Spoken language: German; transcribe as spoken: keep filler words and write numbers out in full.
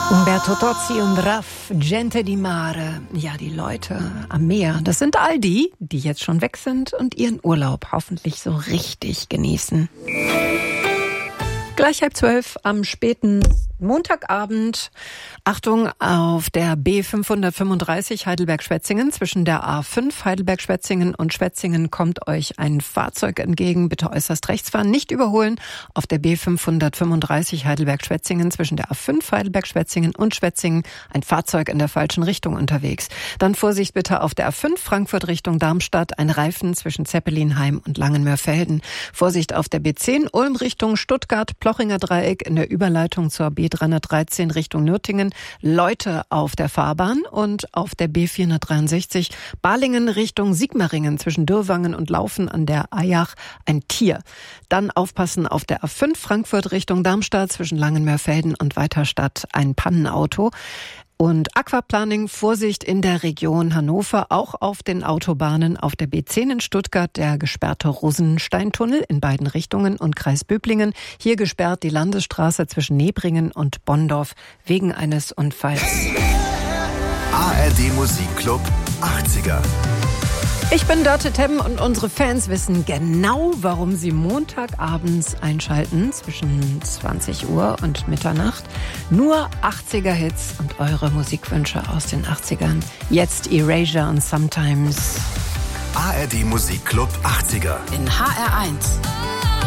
Umberto Tozzi und Raff, Gente di Mare. Ja, die Leute am Meer, das sind all die, die jetzt schon weg sind und ihren Urlaub hoffentlich so richtig genießen. Gleich halb zwölf am späten Montagabend. Achtung, auf der B fünfhundertfünfunddreißig Heidelberg-Schwetzingen zwischen der A fünf Heidelberg-Schwetzingen und Schwetzingen kommt euch ein Fahrzeug entgegen. Bitte äußerst rechts fahren, nicht überholen. Auf der B fünfhundertfünfunddreißig Heidelberg-Schwetzingen zwischen der A fünf Heidelberg-Schwetzingen und Schwetzingen ein Fahrzeug in der falschen Richtung unterwegs. Dann Vorsicht bitte auf der A fünf Frankfurt Richtung Darmstadt, ein Reifen zwischen Zeppelinheim und Langenmörfelden. Vorsicht auf der B zehn Ulm Richtung Stuttgart, Plochinger Dreieck in der Überleitung zur B dreihundertdreizehn Richtung Nürtingen, Leute auf der Fahrbahn und auf der B vierhundertdreiundsechzig Balingen Richtung Sigmaringen zwischen Dürrwangen und Laufen an der Eyach ein Tier. Dann aufpassen auf der A fünf Frankfurt Richtung Darmstadt zwischen Langenmörfelden und Weiterstadt ein Pannenauto. Und Aquaplaning, Vorsicht in der Region Hannover, auch auf den Autobahnen, auf der B zehn in Stuttgart, der gesperrte Rosensteintunnel in beiden Richtungen und Kreis Böblingen. Hier gesperrt die Landesstraße zwischen Nebringen und Bonndorf wegen eines Unfalls. A R D Musikclub achtziger. Ich bin Dörte Temm und unsere Fans wissen genau, warum sie montagabends einschalten zwischen zwanzig Uhr und Mitternacht. Nur achtziger-Hits und eure Musikwünsche aus den achtzigern. Jetzt Erasure und Sometimes. A R D Musikclub achtziger. In H R eins.